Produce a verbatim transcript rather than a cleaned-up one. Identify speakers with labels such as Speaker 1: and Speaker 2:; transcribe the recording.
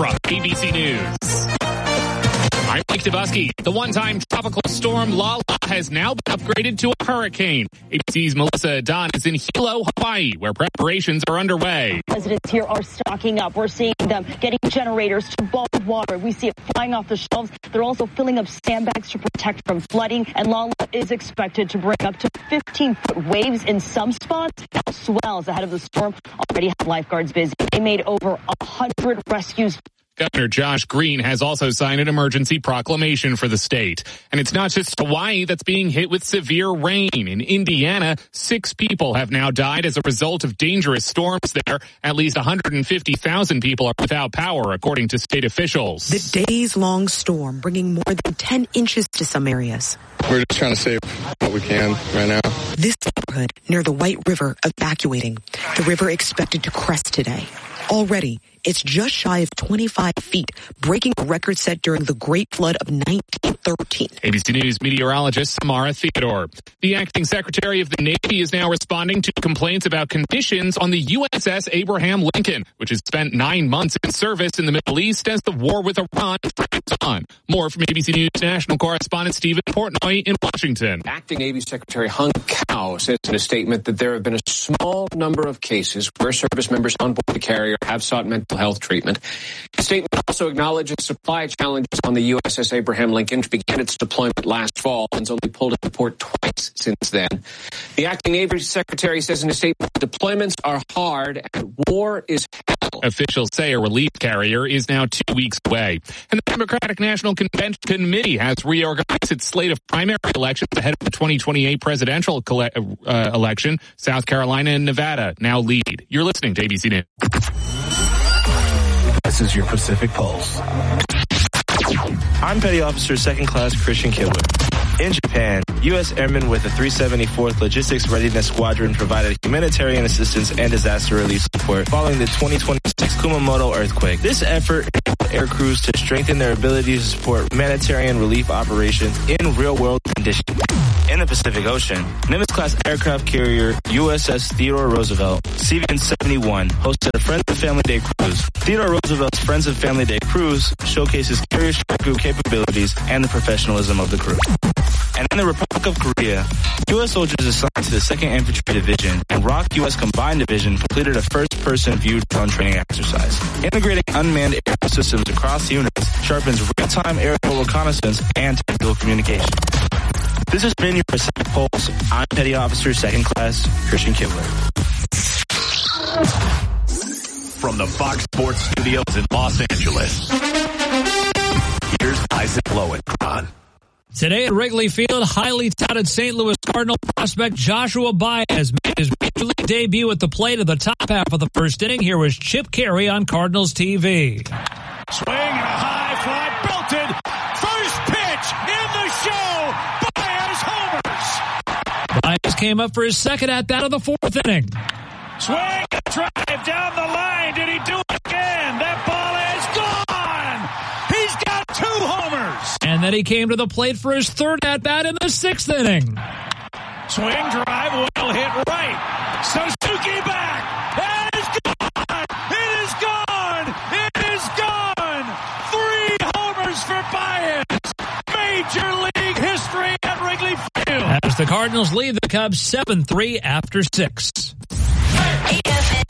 Speaker 1: from A B C News. I'm Mike Dubusky. The one-time tropical storm Lala has now been upgraded to a hurricane. A B C's Melissa Dunn is in Hilo, Hawaii, where preparations are underway.
Speaker 2: Residents here are stocking up. We're seeing them getting generators to bulk water. We see it flying off the shelves. They're also filling up sandbags to protect from flooding. And Lala is expected to bring up to fifteen-foot waves in some spots. Now swells ahead of the storm already have lifeguards busy. They made over one hundred rescues.
Speaker 1: Governor Josh Green has also signed an emergency proclamation for the state. And it's not just Hawaii that's being hit with severe rain. In Indiana, six people have now died as a result of dangerous storms there. At least one hundred fifty thousand people are without power, according to state officials.
Speaker 3: The days-long storm bringing more than ten inches to some areas.
Speaker 4: We're just trying to save what we can right now.
Speaker 3: This neighborhood near the White River evacuating. The river expected to crest today. Already, it's just shy of twenty-five feet, breaking a record set during the Great Flood of nineteen thirteen.
Speaker 1: A B C News meteorologist Samara Theodore. The acting secretary of the Navy is now responding to complaints about conditions on the U S S Abraham Lincoln, which has spent nine months in service in the Middle East as the war with Iran drags on. More from A B C News national correspondent Stephen Portnoy in Washington.
Speaker 5: Acting Navy Secretary Hung Kao says in a statement that there have been a small number of cases where service members on board the carrier have sought mental health treatment. The statement also acknowledges supply challenges on the U S S Abraham Lincoln, which began its deployment last fall and has only pulled into port twice since then. The acting Navy Secretary says in a statement, deployments are hard and war is hell.
Speaker 1: Officials say a relief carrier is now two weeks away. And the Democratic National Convention Committee has reorganized its slate of primary elections ahead of the twenty twenty-eight presidential coll- uh, election. South Carolina and Nevada now lead. You're listening to A B C News.
Speaker 6: This is your Pacific Pulse. I'm Petty Officer Second Class Christian Kidwood. In Japan, U S airmen with the three seventy-fourth Logistics Readiness Squadron provided humanitarian assistance and disaster relief support following the twenty twenty-six Kumamoto earthquake. This effort enabled air crews to strengthen their ability to support humanitarian relief operations in real-world conditions. In the Pacific Ocean, Nimitz-class aircraft carrier U S S Theodore Roosevelt, C V N seventy-one, hosted a Friends of Family Day cruise. Theodore Roosevelt's Friends of Family Day cruise showcases carrier crew capabilities and the professionalism of the crew. And in the Republic of Korea, U S soldiers assigned to the second Infantry Division and R O C U S Combined Division completed a first-person view drone training exercise. Integrating unmanned aerial systems across units sharpens real-time aerial reconnaissance and tactical communication. This has been your Pacific Pulse. I'm Petty Officer Second Class Christian Kidwood.
Speaker 7: From the Fox Sports Studios in Los Angeles, here's Isaac Lowenkron.
Speaker 8: Today at Wrigley Field, highly touted Saint Louis Cardinal prospect Joshua Baez made his major league debut at the plate of the top half of the first inning. Here was Chip Carey on Cardinals T V.
Speaker 9: Swing and a high fly, belted. First pitch in the show. Baez homers.
Speaker 8: Baez came up for his second at bat of the fourth inning.
Speaker 9: Swing and drive down the line. Did he do it again? That ball is gone. He's got two homers.
Speaker 8: And then he came to the plate for his third at bat in the sixth inning.
Speaker 9: Swing, drive, well hit right. Suzuki back. It is gone. It is gone. It is gone. Three homers for Baez. Major League history at Wrigley Field.
Speaker 8: As the Cardinals lead the Cubs seven three after six.